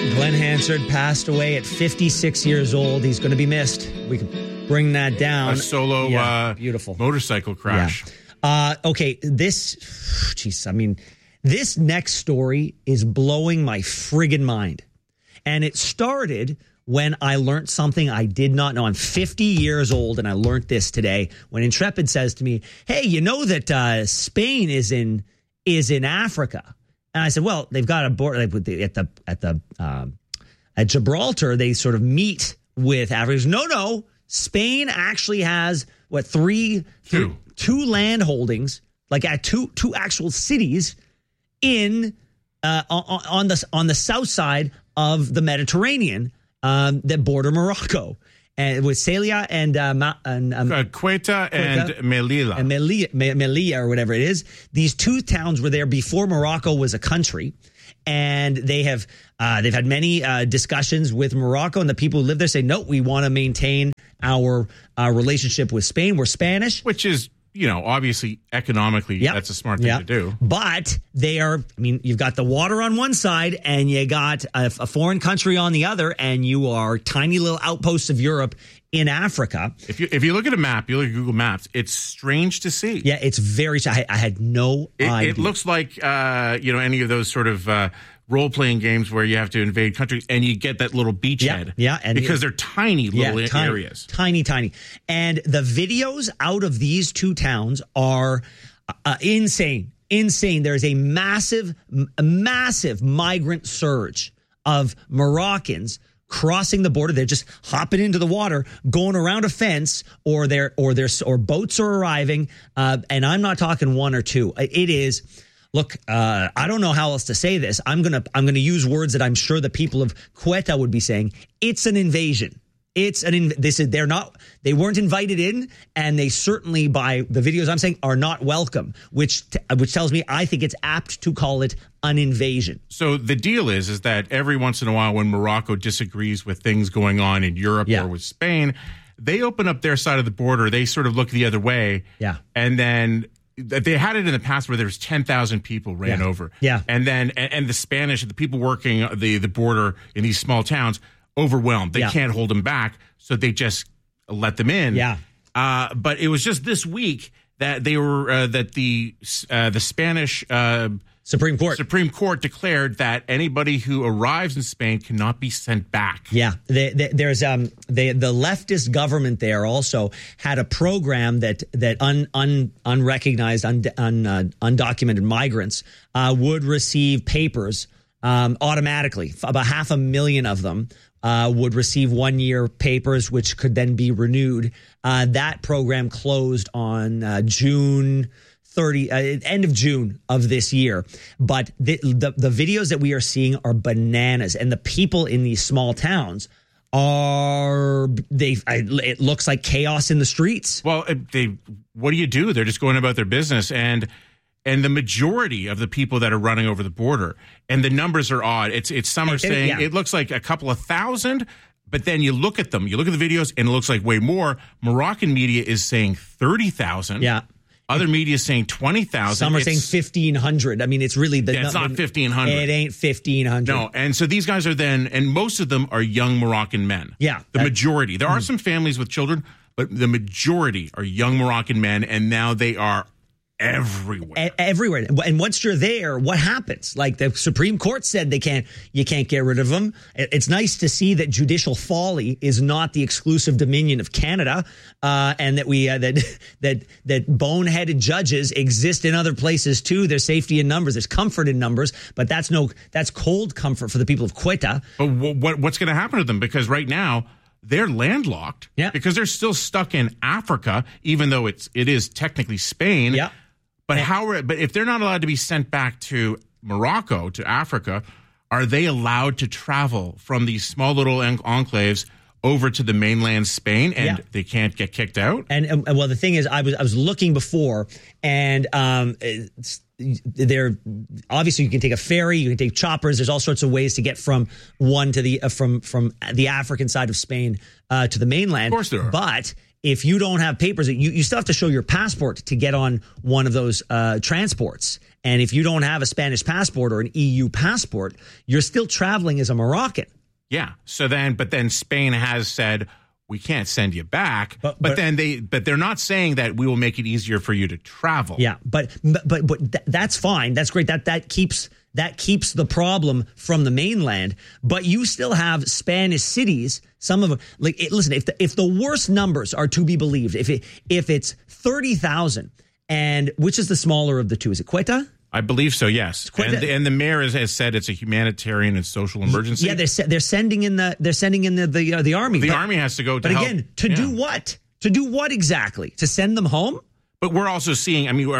Glenn Hansard passed away at 56 years old. He's going to be missed. We can bring that down. A solo beautiful motorcycle crash. Yeah. Okay, this next story is blowing my friggin' mind. And it started when I learned something I did not know. I'm 50 years old, and I learned this today when Intrepid says to me, hey, you know that Spain is in Africa. And I said, well, they've got a border at Gibraltar. They sort of meet with Africans. No. Spain actually has two land holdings, like at two actual cities in on the south side of the Mediterranean that border Morocco. And with Ceuta and Ceuta and Melilla. And Melilla or whatever it is. These two towns were there before Morocco was a country. And they've had many discussions with Morocco, and the people who live there say, no, we want to maintain our relationship with Spain. We're Spanish. Which is, obviously economically, that's a smart thing to do. But you've got the water on one side and you got a foreign country on the other, and you are tiny little outposts of Europe in Africa. If you look at a map, you look at Google Maps, it's strange to see. Yeah, it's very, I had no idea. It looks like, any of those sort of role-playing games where you have to invade countries and you get that little beachhead. Yeah. And because they're tiny little areas. Tiny. And the videos out of these two towns are insane. There's a massive migrant surge of Moroccans crossing the border. They're just hopping into the water, going around a fence, or boats are arriving. And I'm not talking one or two. It is. Look, I don't know how else to say this. I'm gonna use words that I'm sure the people of Ceuta would be saying. It's an invasion. They weren't invited in, and they certainly, by the videos I'm saying, are not welcome. Which tells me I think it's apt to call it an invasion. So the deal is that every once in a while, when Morocco disagrees with things going on in Europe or with Spain, they open up their side of the border. They sort of look the other way. Yeah, and then. They had it in the past where there was 10,000 people ran over. Yeah. And then the Spanish, the people working the border in these small towns, overwhelmed. They can't hold them back, so they just let them in. Yeah. But it was just this week that they were that the Spanish Supreme Court declared that anybody who arrives in Spain cannot be sent back. Yeah, there's the leftist government there also had a program that unrecognized, undocumented migrants would receive papers automatically. About 500,000 of them would receive 1-year papers, which could then be renewed. That program closed on June 30, end of June of this year. But the videos that we are seeing are bananas. And the people in these small towns it looks like chaos in the streets. Well, what do? They're just going about their business. And the majority of the people that are running over the border, and the numbers are odd. Some are saying it looks like a couple of thousand, but then you look at the videos and it looks like way more. Moroccan media is saying 30,000. Yeah. Other media is saying 20,000. Some are saying 1,500. I mean, it's really it's not 1,500. It ain't 1,500. No, and so these guys are and most of them are young Moroccan men. Yeah. The majority. There are some families with children, but the majority are young Moroccan men, and now they are everywhere. Everywhere. And once you're there, what happens? Like the Supreme Court said you can't get rid of them. It's nice to see that judicial folly is not the exclusive dominion of Canada, and that we that boneheaded judges exist in other places too. There's safety in numbers, there's comfort in numbers, but that's cold comfort for the people of Ceuta. But what's going to happen to them? Because right now they're landlocked. Yeah. Because they're still stuck in Africa, even though it is technically Spain. Yeah. But but if they're not allowed to be sent back to Morocco, to Africa, are they allowed to travel from these small little enclaves over to the mainland Spain, and they can't get kicked out? And well, the thing is, I was looking before, and there obviously you can take a ferry, you can take choppers. There's all sorts of ways to get from one to the from the African side of Spain to the mainland. Of course there are. But if you don't have papers, you still have to show your passport to get on one of those transports. And if you don't have a Spanish passport or an EU passport, you're still traveling as a Moroccan. Yeah. But then Spain has said, we can't send you back. But they're not saying that we will make it easier for you to travel. Yeah. But that's fine. That's great. That keeps the problem from the mainland. But you still have Spanish cities. Some of them, listen, if the worst numbers are to be believed, if it's 30,000, and which is the smaller of the two? Is it Ceuta? I believe so, yes. And the mayor has said it's a humanitarian and social emergency. Yeah, they're sending in the army. The army has to go to help. But again, do what? To do what exactly? To send them home? But we're also seeing,